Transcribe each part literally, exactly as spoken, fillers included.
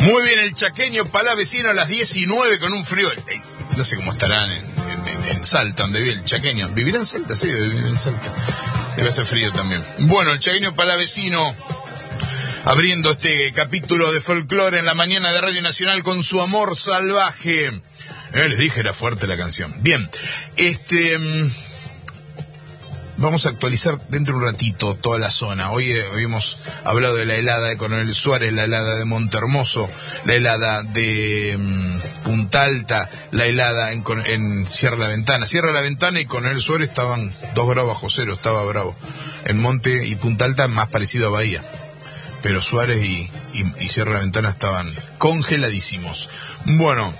Muy bien, el chaqueño palavecino a las diecinueve con un frío. Eh, no sé cómo estarán en, en, en Salta, donde vive el chaqueño. ¿Vivirá en Salta? Sí, debe vivir en Salta. Debe hacer frío también. Bueno, el chaqueño palavecino abriendo este capítulo de folclore en la mañana de Radio Nacional con su amor salvaje. Eh, les dije, era fuerte la canción. Bien, este... vamos a actualizar dentro de un ratito toda la zona. Hoy eh, hemos hablado de la helada de Coronel Suárez, la helada de Montehermoso, la helada de um, Punta Alta, la helada en, en Sierra La Ventana. Sierra La Ventana y Coronel Suárez estaban dos grados bajo cero, estaba bravo. En Monte y Punta Alta más parecido a Bahía. Pero Suárez y, y, y Sierra La Ventana estaban congeladísimos. Bueno,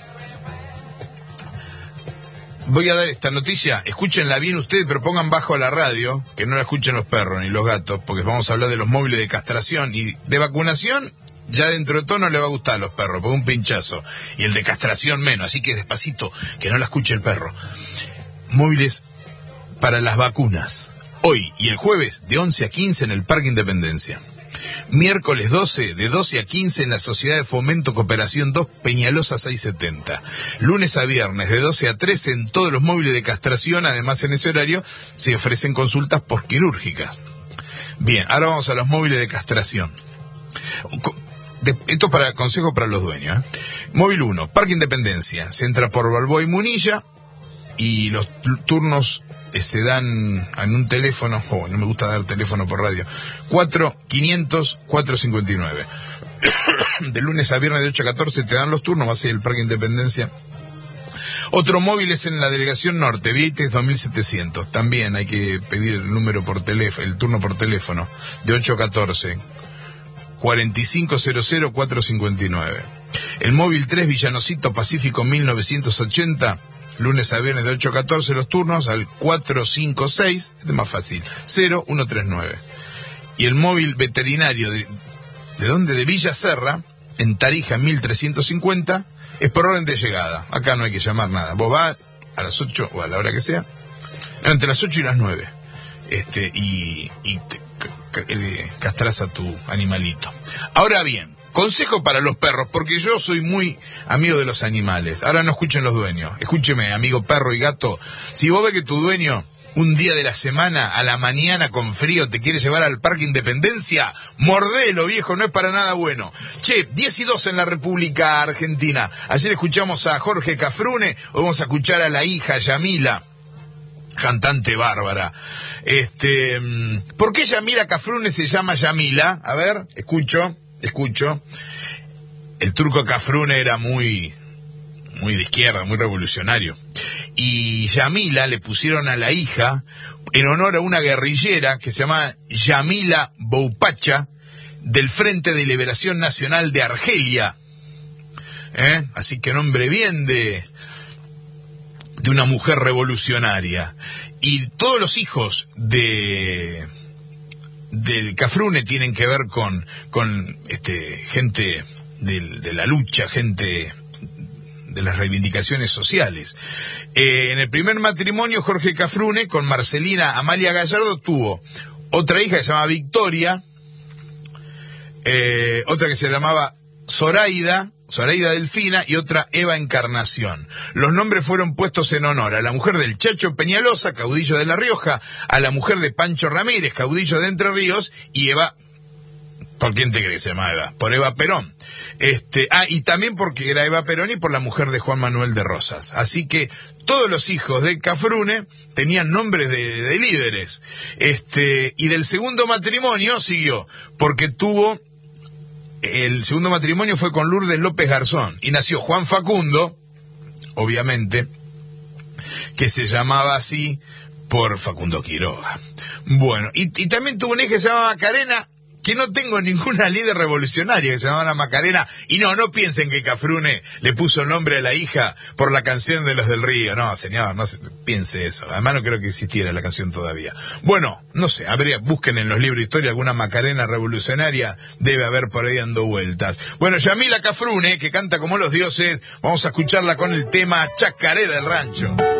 voy a dar esta noticia, escúchenla bien ustedes, pero pongan bajo a la radio, que no la escuchen los perros ni los gatos, porque vamos a hablar de los móviles de castración y de vacunación. Ya dentro de todo no le va a gustar a los perros, porque un pinchazo, y el de castración menos, así que despacito, que no la escuche el perro. Móviles para las vacunas, hoy y el jueves de once a quince en el Parque Independencia. Miércoles doce, de doce a quince en la Sociedad de Fomento Cooperación dos, Peñalosa seiscientos setenta. Lunes a viernes, de doce a trece en todos los móviles de castración. Además, en ese horario se ofrecen consultas postquirúrgicas. Bien, ahora vamos a los móviles de castración. Esto para consejo para los dueños, ¿eh? Móvil uno, Parque Independencia. Se entra por Balboa y Munilla y los turnos se dan en un teléfono, oh, no me gusta dar teléfono por radio, cuatro quinientos, cuatrocientos cincuenta y nueve. De lunes a viernes de ocho a catorce te dan los turnos, va a ser el Parque Independencia. Otro móvil es en la Delegación Norte, Vieites dos mil setecientos. También hay que pedir el número por teléfono, el turno por teléfono, de ocho a catorce, cuarenta y cinco cero cero, cuatrocientos cincuenta y nueve. El móvil tres, Villanocito Pacífico mil novecientos ochenta. Lunes a viernes de ocho a catorce los turnos al cuatro cinco seis, este es más fácil, cero uno tres nueve. Y el móvil veterinario de, ¿de dónde? De Villa Serra, en Tarija mil trescientos cincuenta, es por orden de llegada. Acá no hay que llamar nada. Vos vas a las ocho o a la hora que sea, entre las ocho y las nueve, este, y, y te, eh, castrás a tu animalito. Ahora bien, consejo para los perros, porque yo soy muy amigo de los animales. Ahora no escuchen los dueños. Escúcheme, amigo perro y gato. Si vos ves que tu dueño, un día de la semana, a la mañana con frío, te quiere llevar al Parque Independencia, mordelo, viejo, no es para nada bueno. Che, diez y dos en la República Argentina. Ayer escuchamos a Jorge Cafrune, hoy vamos a escuchar a la hija Yamila, cantante bárbara. Este, ¿por qué Yamila Cafrune se llama Yamila? A ver, escucho. Escucho, el turco Cafrune era muy, muy de izquierda, muy revolucionario. Y Yamila le pusieron a la hija en honor a una guerrillera que se llama Yamila Boupacha, del Frente de Liberación Nacional de Argelia. ¿Eh? Así que nombre bien de, de una mujer revolucionaria. Y todos los hijos de... del Cafrune tienen que ver con, con este, gente de, de la lucha, gente de las reivindicaciones sociales. Eh, en el primer matrimonio, Jorge Cafrune, con Marcelina Amalia Gallardo, tuvo otra hija que se llamaba Victoria, eh, otra que se llamaba Zoraida, Zoraida Delfina, y otra Eva Encarnación. Los nombres fueron puestos en honor a la mujer del Chacho Peñalosa, caudillo de La Rioja, a la mujer de Pancho Ramírez, caudillo de Entre Ríos, y Eva, ¿por quién te crees se llama Eva? Por Eva Perón. Este, ah, y también porque era Eva Perón y por la mujer de Juan Manuel de Rosas. Así que todos los hijos de Cafrune tenían nombres de, de líderes. Este, y del segundo matrimonio siguió, porque tuvo... El segundo matrimonio fue con Lourdes López Garzón y nació Juan Facundo, obviamente, que se llamaba así por Facundo Quiroga. Bueno, y, y también tuvo una hija que se llamaba Macarena, que no tengo ninguna líder revolucionaria que se llamaba Macarena, y no, no piensen que Cafrune le puso nombre a la hija por la canción de Los del Río, no, señor, no se, piense eso, además no creo que existiera la canción todavía. Bueno, no sé, habría, busquen en los libros de historia alguna Macarena revolucionaria, debe haber por ahí dando vueltas. Bueno, Yamila Cafrune, que canta como los dioses, vamos a escucharla con el tema Chacarera del Rancho.